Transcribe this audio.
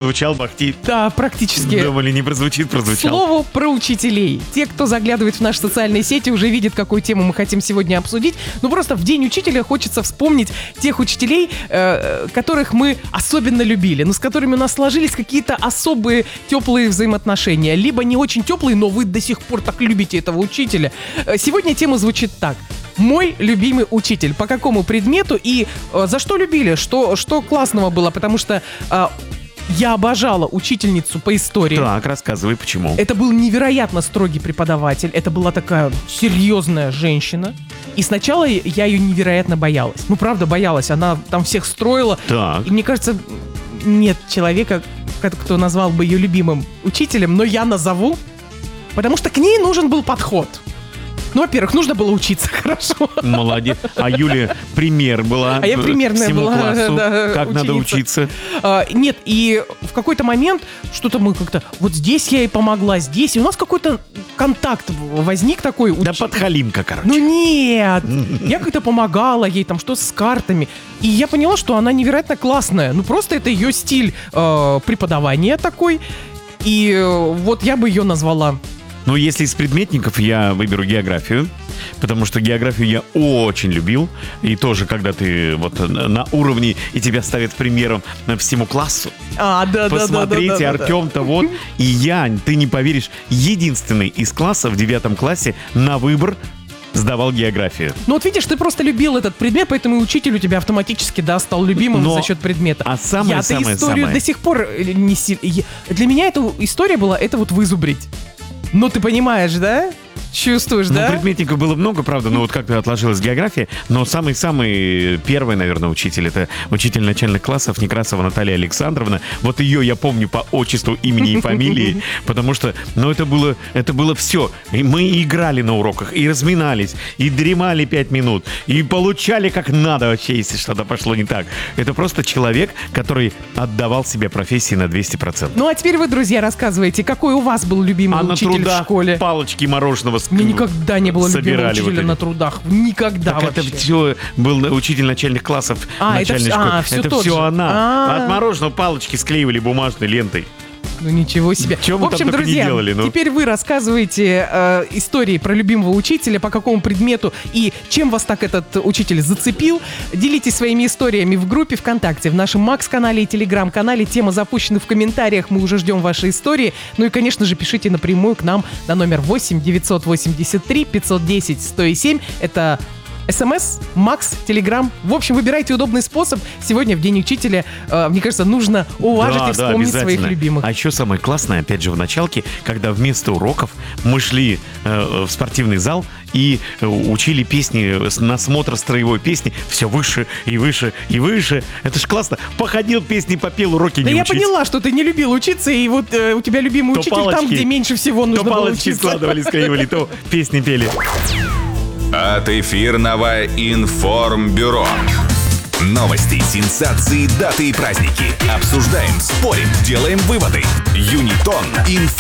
прозвучал Бахти. Да, практически. Думали, не прозвучит, прозвучал. Слово про учителей. Те, кто заглядывает в наши социальные сети, уже видят, какую тему мы хотим сегодня обсудить. Ну, просто в День учителя хочется вспомнить тех учителей, которых мы особенно любили, но с которыми у нас сложились какие-то особые теплые взаимоотношения. Либо не очень теплые, но вы до сих пор так любите этого учителя. Сегодня тема звучит так. Мой любимый учитель. По какому предмету и за что любили? Что классного было? Потому что я обожала учительницу по истории. Так, рассказывай, почему. Это был невероятно строгий преподаватель. Это была такая серьезная женщина. И сначала я ее невероятно боялась. Ну, правда, боялась. Она там всех строила. Так. И мне кажется, нет человека, кто назвал бы ее любимым учителем, но я назову, потому что к ней нужен был подход. Ну, во-первых, нужно было учиться хорошо. Молодец. А Юля пример была. А я примерная всему была, классу, да, как надо учиться. Нет, и в какой-то момент что-то мы как-то... Вот здесь я ей помогла, здесь. И у нас какой-то контакт возник такой. Да подхалимка, короче. Ну нет, я как-то помогала ей там что-то с картами. И я поняла, что она невероятно классная. Ну просто это ее стиль преподавания такой. И вот я бы ее назвала. Ну, если из предметников, я выберу географию, потому что географию я очень любил. И тоже, когда ты вот на уровне, и тебя ставят примером всему классу. Посмотрите, Артем-то вот. И ты не поверишь, единственный из класса в 9 классе на выбор сдавал географию. Ну вот видишь, ты просто любил этот предмет, поэтому и учитель у тебя автоматически, стал любимым за счет предмета. А самое-самое... историю до сих пор не сильно... Для меня эта история была, это вот вызубрить. Ну, ты понимаешь, да? Чувствуешь, да? Ну, предметников было много, правда, но вот как-то отложилась география. Но самый первый, наверное, учитель, это учитель начальных классов Некрасова Наталья Александровна. Вот ее я помню по отчеству, имени и фамилии, потому что, это было все. И мы играли на уроках, и разминались, и дремали 5 минут, и получали как надо вообще, если что-то пошло не так. Это просто человек, который отдавал себе профессии на 200%. Ну, а теперь вы, друзья, рассказывайте, какой у вас был любимый учитель в школе? Палочки мороженого Мне никогда не было любимого учителя вот на трудах. Никогда так вообще. Это все был учитель начальных классов. Это все она. От мороженого палочки склеивали бумажной лентой. Ну ничего себе. В общем, друзья, теперь вы рассказываете истории про любимого учителя, по какому предмету и чем вас так этот учитель зацепил. Делитесь своими историями в группе ВКонтакте, в нашем Макс-канале и Телеграм-канале. Тема запущена в комментариях, мы уже ждем ваши истории. Ну и, конечно же, пишите напрямую к нам на номер 8 983 510 107. Это СМС, Макс, Телеграм. В общем, выбирайте удобный способ. Сегодня в День учителя, мне кажется, нужно уважить и вспомнить своих любимых. А еще самое классное, опять же, в началке, когда вместо уроков мы шли в спортивный зал и учили песни, на смотр строевой песни все выше и выше и выше. Это ж классно. Походил, песни попел, уроки не учить. Да я поняла, что ты не любил учиться, и вот у тебя любимый учитель там, где меньше всего нужно было учиться. То палочки складывали, склеивали, то песни пели. От эфирного информбюро. Новости, сенсации, даты и праздники. Обсуждаем, спорим, делаем выводы. Юнитон.